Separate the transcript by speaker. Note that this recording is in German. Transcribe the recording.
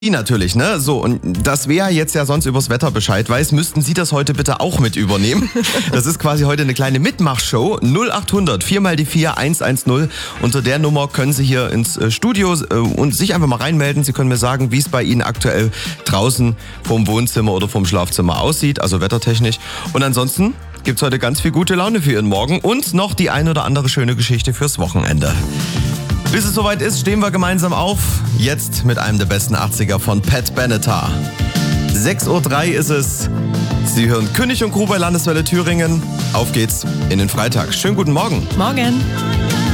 Speaker 1: Natürlich, ne? So, und das wäre jetzt ja sonst übers Wetter Bescheid weiß, müssten Sie das heute bitte auch mit übernehmen. Das ist quasi heute eine kleine Mitmachshow. 0800 4 mal die 4 110. Unter der Nummer können Sie hier ins Studio und sich einfach mal reinmelden. Sie können mir sagen, wie es bei Ihnen aktuell draußen vom Wohnzimmer oder vom Schlafzimmer aussieht, also wettertechnisch. Und ansonsten gibt's heute ganz viel gute Laune für Ihren Morgen und noch die ein oder andere schöne Geschichte fürs Wochenende. Bis es soweit ist, stehen wir gemeinsam auf. Jetzt mit einem der besten 80er von Pat Benatar. 6.03 Uhr ist es. Sie hören König und Crew bei Landeswelle Thüringen. Auf geht's in den Freitag. Schönen guten Morgen.
Speaker 2: Morgen.